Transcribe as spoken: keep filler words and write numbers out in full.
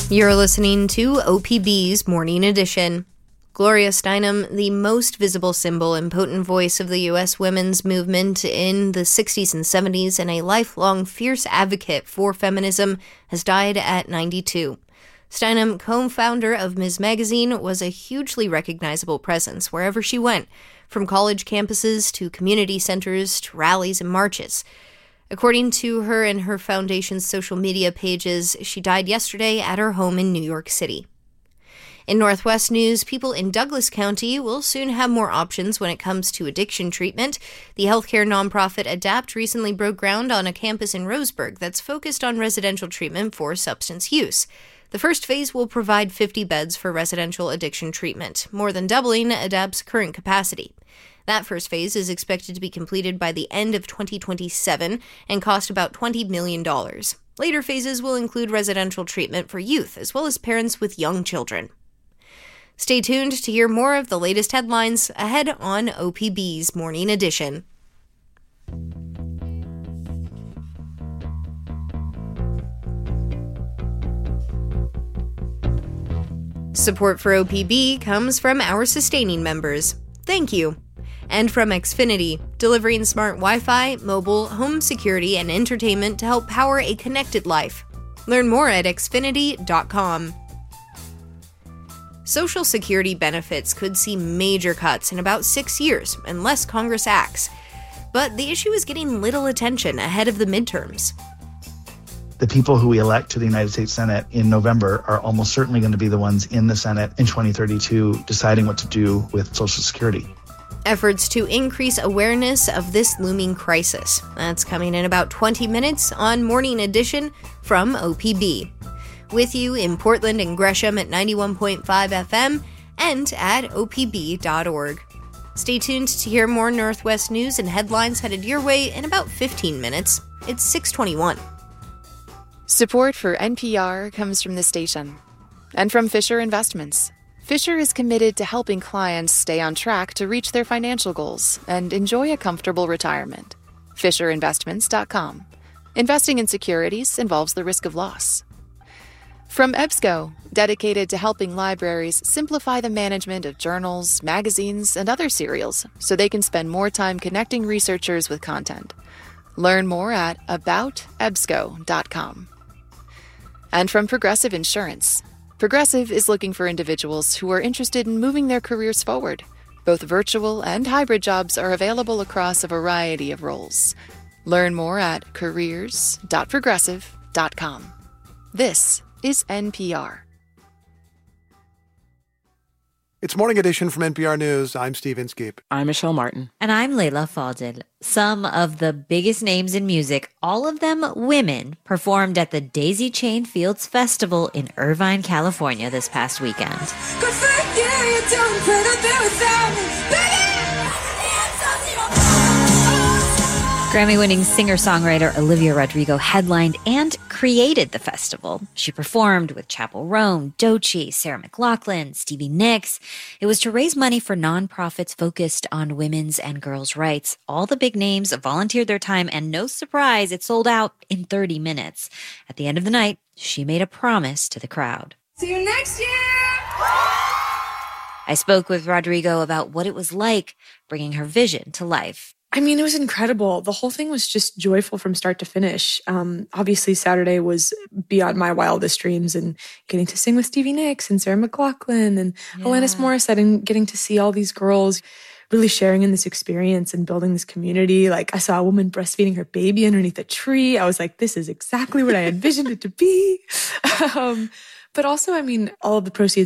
You're listening to O P B's Morning Edition. Gloria Steinem, the most visible symbol and potent voice of the U S women's movement in the sixties and seventies and a lifelong fierce advocate for feminism, has died at ninety-two. Steinem, co-founder of Miz Magazine, was a hugely recognizable presence wherever she went, from college campuses to community centers to rallies and marches. According to her and her foundation's social media pages, she died yesterday at her home in New York City. In Northwest news, people in Douglas County will soon have more options when it comes to addiction treatment. The healthcare nonprofit ADAPT recently broke ground on a campus in Roseburg that's focused on residential treatment for substance use. The first phase will provide fifty beds for residential addiction treatment, more than doubling ADAPT's current capacity. That first phase is expected to be completed by the end of twenty twenty-seven and cost about twenty million dollars. Later phases will include residential treatment for youth, as well as parents with young children. Stay tuned to hear more of the latest headlines ahead on O P B's Morning Edition. Support for O P B comes from our sustaining members. Thank you. And from Xfinity, delivering smart Wi-Fi, mobile, home security, and entertainment to help power a connected life. Learn more at xfinity dot com. Social Security benefits could see major cuts in about six years unless Congress acts. But the issue is getting little attention ahead of the midterms. The people who we elect to the United States Senate in November are almost certainly going to be the ones in the Senate in twenty thirty-two deciding what to do with Social Security. Efforts to increase awareness of this looming crisis. That's coming in about twenty minutes on Morning Edition from O P B. With you in Portland and Gresham at ninety-one point five F M and at O P B dot org. Stay tuned to hear more Northwest news and headlines headed your way in about fifteen minutes. It's six twenty-one. Support for N P R comes from the station and from Fisher Investments. Fisher is committed to helping clients stay on track to reach their financial goals and enjoy a comfortable retirement. Fisher Investments dot com. Investing in securities involves the risk of loss. From EBSCO, dedicated to helping libraries simplify the management of journals, magazines, and other serials so they can spend more time connecting researchers with content. Learn more at about ebsco dot com. And from Progressive Insurance. Progressive is looking for individuals who are interested in moving their careers forward. Both virtual and hybrid jobs are available across a variety of roles. Learn more at careers dot progressive dot com. This is N P R. It's Morning Edition from N P R News. I'm Steve Inskeep. I'm Michelle Martin. And I'm Layla Fadel. Some of the biggest names in music, all of them women, performed at the Daisy Chain Fields Festival in Irvine, California this past weekend. Good for you, you don't put up there without me, baby! Grammy-winning singer-songwriter Olivia Rodrigo headlined and created the festival. She performed with Chappell Roan, Doechii, Sarah McLachlan, Stevie Nicks. It was to raise money for nonprofits focused on women's and girls' rights. All the big names volunteered their time, and no surprise, it sold out in thirty minutes. At the end of the night, she made a promise to the crowd. See you next year! I spoke with Rodrigo about what it was like bringing her vision to life. I mean, it was incredible. The whole thing was just joyful from start to finish. Um, obviously, Saturday was beyond my wildest dreams, and getting to sing with Stevie Nicks and Sarah McLachlan and yeah. Alanis Morissette, and getting to see all these girls really sharing in this experience and building this community. Like, I saw a woman breastfeeding her baby underneath a tree. I was like, this is exactly what I envisioned it to be. Um, but also, I mean, all of the proceeds